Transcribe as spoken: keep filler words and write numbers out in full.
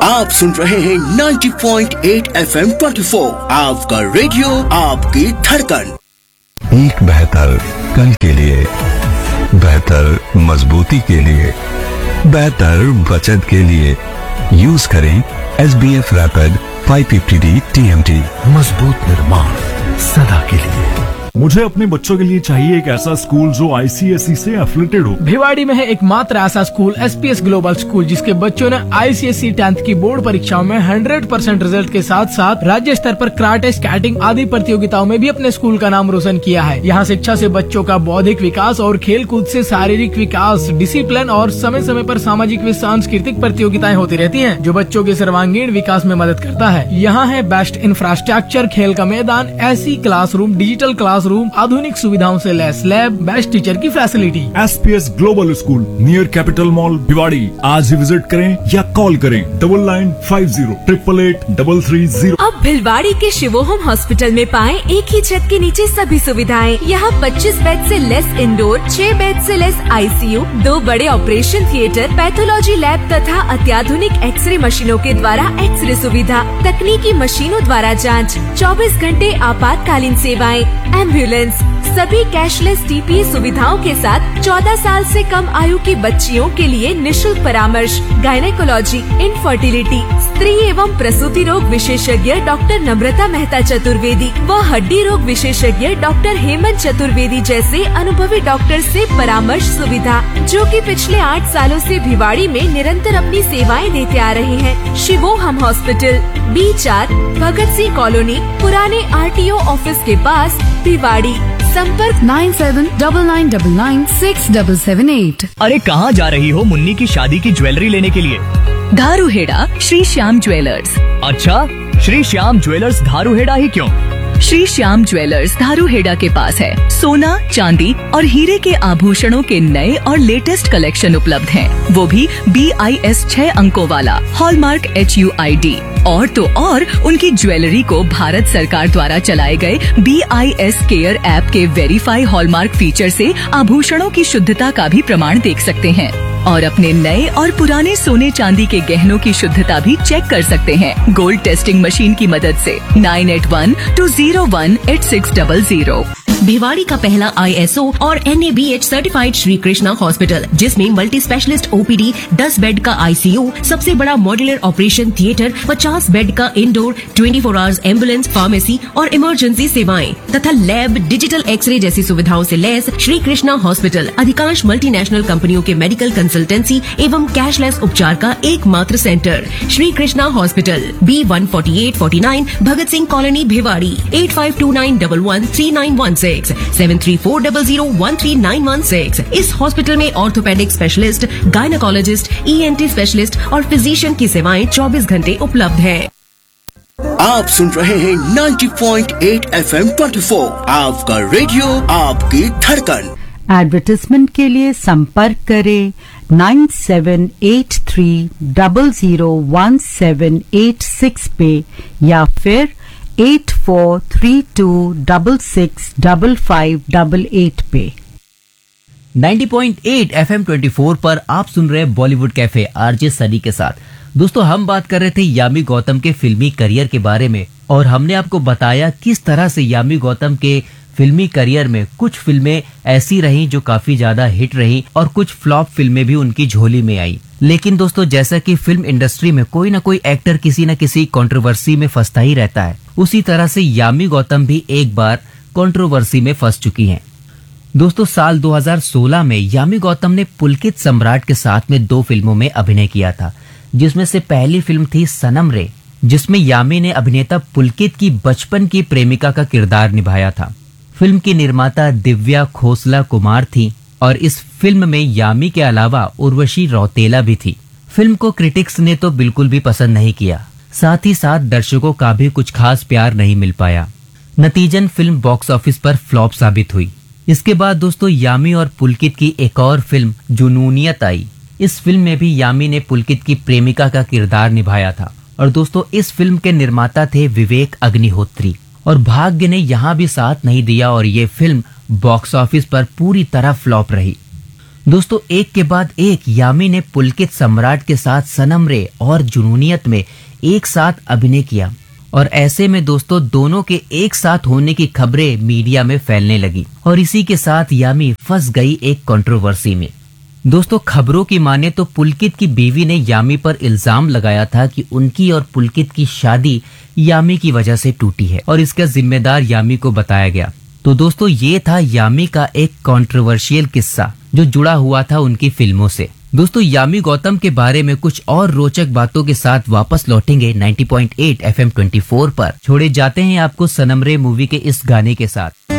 आप सुन रहे हैं नब्बे पॉइंट आठ एफ एम चौबीस, आपका रेडियो, आपकी धड़कन। एक बेहतर कल के लिए, बेहतर मजबूती के लिए, बेहतर बचत के लिए यूज करें एस बी एफ रैपिड पाँच सौ पचास डी टी एम टी। मजबूत निर्माण सदा के लिए। मुझे अपने बच्चों के लिए चाहिए एक ऐसा स्कूल जो आई सी एस ई से एफिलेटेड हो। भिवाड़ी में है एकमात्र ऐसा school S P S global school, जिसके बच्चों ने आई सी एस ई टेंथ की बोर्ड परीक्षाओं में सौ परसेंट रिजल्ट के साथ साथ राज्य स्तर पर कराटे, स्केटिंग आदि प्रतियोगिताओं में भी अपने स्कूल का नाम रोशन किया है। यहाँ शिक्षा से बच्चों का बौद्धिक विकास और खेल कूद से शारीरिक विकास, डिसिप्लिन और समय समय पर सामाजिक व सांस्कृतिक प्रतियोगिताएं होती रहती हैं, जो बच्चों के सर्वांगीण विकास में मदद करता है। यहाँ है बेस्ट इंफ्रास्ट्रक्चर, खेल का मैदान, ऐसी क्लासरूम, डिजिटल क्लासरूम, आधुनिक सुविधाओं से लैस लैब, बेस्ट टीचर की facility. S P S global school near capital mall Bhiwadi. आज ही विजिट करें या कॉल करें double nine five zero triple eight double three zero. अब भिवाड़ी के शिवोहम हॉस्पिटल में पाएं एक ही छत के नीचे सभी सुविधाएं। यहाँ पच्चीस बेड से लेस इंडोर, छह बेड से लेस आई सी यू, दो बड़े ऑपरेशन थिएटर, पैथोलॉजी लैब तथा अत्याधुनिक एक्सरे मशीनों के द्वारा एक्सरे सुविधा, तकनीकी मशीनों द्वारा जाँच, चौबीस घंटे आपातकालीन सेवाएं, एम्बुलेंस, सभी कैशलेस टी पी ए सुविधाओं के साथ चौदह साल से कम आयु की बच्चियों के लिए निशुल्क परामर्श, गायनेकोलॉजी, इनफर्टिलिटी, स्त्री एवं प्रसूति रोग विशेषज्ञ डॉक्टर नम्रता मेहता चतुर्वेदी व हड्डी रोग विशेषज्ञ डॉक्टर हेमंत चतुर्वेदी जैसे अनुभवी डॉक्टर से परामर्श सुविधा, जो कि पिछले आठ सालों से भिवाड़ी में निरंतर अपनी सेवाएं देते आ रहे हैं। शिवोहम हॉस्पिटल, बी चार, भगत सिंह कॉलोनी, पुराने आर टी ओ ऑफिस के पास, भिवाड़ी। संपर्क nine seven double nine double nine six double seven eight. अरे कहाँ जा रही हो मुन्नी की शादी की ज्वेलरी लेने के लिए? धारूहेड़ा श्री श्याम ज्वेलर्स। अच्छा, श्री श्याम ज्वेलर्स धारूहेड़ा ही क्यों? श्री श्याम ज्वेलर्स धारूहेड़ा के पास है सोना, चांदी और हीरे के आभूषणों के नए और लेटेस्ट कलेक्शन उपलब्ध हैं। वो भी बी आई एस छह अंकों वाला, hallmark H U I D और तो और उनकी ज्वेलरी को भारत सरकार द्वारा चलाए गए B I S care app के वेरीफाई हॉलमार्क फीचर से आभूषणों की शुद्धता का भी प्रमाण देख सकते हैं और अपने नए और पुराने सोने चांदी के गहनों की शुद्धता भी चेक कर सकते हैं गोल्ड टेस्टिंग मशीन की मदद से। Nine eight one two zero one eight six double zero. Bhiwadi का पहला आई एस ओ और N A B H certified Shri Krishna hospital, जिसमें multi specialist O P D, दस बेड का आई सी यू, सबसे बड़ा मॉड्यूलर ऑपरेशन थिएटर, पचास बेड का इंडोर, चौबीस आवर्स एम्बुलेंस, फार्मेसी और इमरजेंसी सेवाएं तथा लैब, डिजिटल एक्सरे जैसी सुविधाओं से लैस श्री कृष्णा हॉस्पिटल अधिकांश मल्टीनेशनल कंपनियों के मेडिकल कंसल्टेंसी एवं कैशलेस उपचार का एकमात्र centre. Shri Krishna hospital, B one forty eight forty nine, Bhagat Singh colony, Bhiwadi. Eight five to nine one one three nine one six, seven three four zero zero one three nine one six. इस hospital में orthopaedic specialist, gynaecologist, E N T specialist और physician की सेवाएं चौबीस घंटे उपलब्ध है। आप सुन रहे हैं नब्बे पॉइंट आठ एफ एम चौबीस, आपका रेडियो, आपकी धड़कन। एडवर्टाइजमेंट के लिए संपर्क करें nine seven eight three double zero one seven eight six पे या फिर eight four three to double six double five double eight पे। नब्बे पॉइंट आठ एफ एम चौबीस पर आप सुन रहे हैं बॉलीवुड कैफे आरजे सनी के साथ। दोस्तों, हम बात कर रहे थे यामी गौतम के फिल्मी करियर के बारे में और हमने आपको बताया किस तरह से यामी गौतम के फिल्मी करियर में कुछ फिल्में ऐसी रहीं जो काफी ज्यादा हिट रहीं और कुछ फ्लॉप फिल्में भी उनकी झोली में आई। लेकिन दोस्तों, जैसा कि फिल्म इंडस्ट्री में कोई ना कोई एक्टर किसी न किसी कंट्रोवर्सी में फंसता ही रहता है, उसी तरह से यामी गौतम भी एक बार कंट्रोवर्सी में फंस चुकी हैं। दोस्तों, साल दो हज़ार सोलह में यामी गौतम ने पुलकित सम्राट के साथ में दो फिल्मों में अभिनय किया था, जिसमें से पहली फिल्म थी सनम रे, जिसमें यामी ने अभिनेता पुलकित की बचपन की प्रेमिका का किरदार निभाया था। फिल्म की निर्माता दिव्या खोसला कुमार थी और इस फिल्म में यामी के अलावा उर्वशी रौतेला भी थी। फिल्म को क्रिटिक्स ने तो बिल्कुल भी पसंद नहीं किया, साथ ही साथ दर्शकों का भी कुछ खास प्यार नहीं मिल पाया। नतीजन फिल्म बॉक्स ऑफिस पर फ्लॉप साबित हुई। इसके बाद दोस्तों, यामी और पुलकित की एक और फिल्म जुनूनियत आई। इस फिल्म में भी यामी ने पुलकित की प्रेमिका का किरदार निभाया था और दोस्तों, इस फिल्म के निर्माता थे विवेक अग्निहोत्री और भाग्य ने यहाँ भी साथ नहीं दिया और ये फिल्म बॉक्स ऑफिस पर पूरी तरह फ्लॉप रही। दोस्तों एक के बाद एक यामी ने पुलकित सम्राट के साथ सनम रे और जुनूनियत में एक साथ अभिनय किया और ऐसे में दोस्तों दोनों के एक साथ होने की खबरें मीडिया में फैलने लगी और इसी के साथ यामी फंस गई एक कंट्रोवर्सी में। दोस्तों खबरों की माने तो पुलकित की बीवी ने यामी पर इल्जाम लगाया था कि उनकी और पुलकित की शादी यामी की वजह से टूटी है और इसका जिम्मेदार यामी को बताया गया। तो दोस्तों ये था यामी का एक कंट्रोवर्शियल किस्सा जो जुड़ा हुआ था उनकी फिल्मों से। दोस्तों यामी गौतम के बारे में कुछ और रोचक बातों के साथ वापस लौटेंगे नब्बे पॉइंट आठ एफ एम चौबीस पर। छोड़े जाते हैं आपको सनम रे मूवी के इस गाने के साथ।